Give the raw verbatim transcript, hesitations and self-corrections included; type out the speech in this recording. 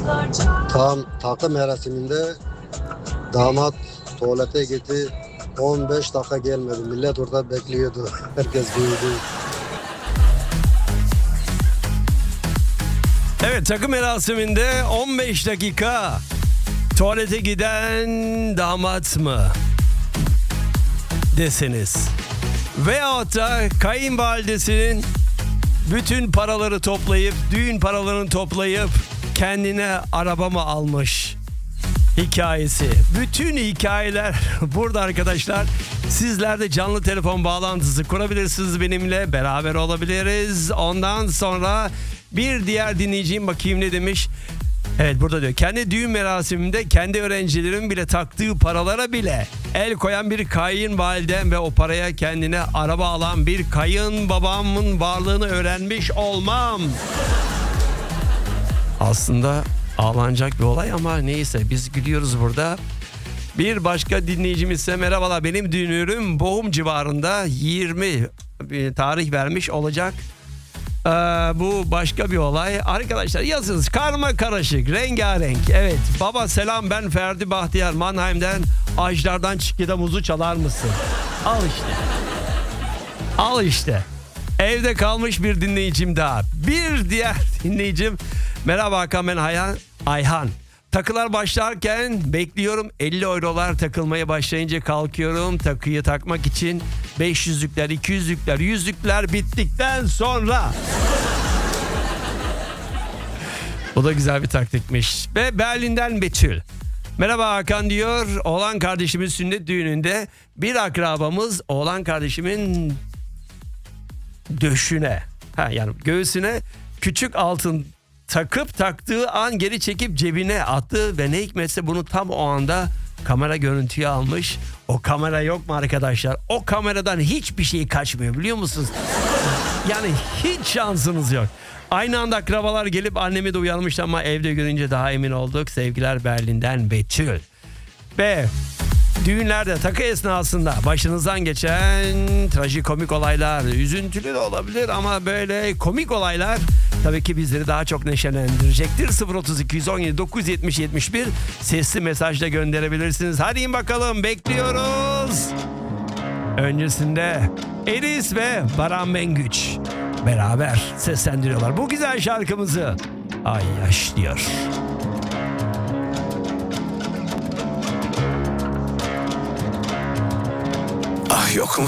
Tam takım merasiminde damat tuvalete gitti. on beş dakika gelmedi. Millet orada bekliyordu. Herkes büyüdü. Evet, takım merasiminde on beş dakika tuvalete giden damat mı deseniz. Veyahut da kayınvalidesinin bütün paraları toplayıp, düğün paralarını toplayıp kendine araba mı almış hikayesi. Bütün hikayeler burada arkadaşlar. Sizler de canlı telefon bağlantısı kurabilirsiniz benimle. Beraber olabiliriz. Ondan sonra bir diğer dinleyicim bakayım ne demiş. Evet, burada diyor. Kendi düğün merasimimde kendi öğrencilerimin bile taktığı paralara bile el koyan bir kayınvalidem ve o paraya kendine araba alan bir kayınbabamın varlığını öğrenmiş olmam. Aslında ağlanacak bir olay ama neyse, biz gülüyoruz burada. Bir başka dinleyicimiz ise merhabalar, benim düğünüm Bohum civarında, yirmi tarih vermiş olacak. Ee, bu başka bir olay. Arkadaşlar yazınız, karma karışık, rengarenk. Evet, baba selam, ben Ferdi Bahtiyar Mannheim'den, Ajdar'dan Çikide muzu çalar mısın? Al işte. Al işte. Evde kalmış bir dinleyicim daha. Bir diğer dinleyicim. Merhaba Hakan, ben Ayhan. Ayhan. Takılar başlarken bekliyorum. elli eurolar takılmaya başlayınca kalkıyorum. Takıyı takmak için beş yüzlükler, iki yüzlükler, yüzlükler bittikten sonra. Bu da güzel bir taktikmiş. Ve Berlin'den Betül. Merhaba Hakan diyor. Oğlan kardeşimin sünnet düğününde bir akrabamız oğlan kardeşimin döşüne, ha yani göğsüne küçük altın takıp taktığı an geri çekip cebine attı ve ne hikmetse bunu tam o anda kamera görüntüye almış. O kamera yok mu arkadaşlar? O kameradan hiçbir şey kaçmıyor, biliyor musunuz? Yani hiç şansınız yok. Aynı anda akrabalar gelip annemi de uyarmıştı ama evde görünce daha emin olduk. Sevgiler Berlin'den Betül. Ve düğünlerde takı esnasında başınızdan geçen trajikomik olaylar, üzüntülü de olabilir ama böyle komik olaylar tabii ki bizleri daha çok neşelendirecektir. sıfır otuz iki yüz on yedi dokuz yüz yetmiş yetmiş bir sesli mesajla gönderebilirsiniz. Hadi bakalım, bekliyoruz. Öncesinde Elis ve Baran Mengüç beraber seslendiriyorlar bu güzel şarkımızı. Ay yaş diyor. Ah yokum.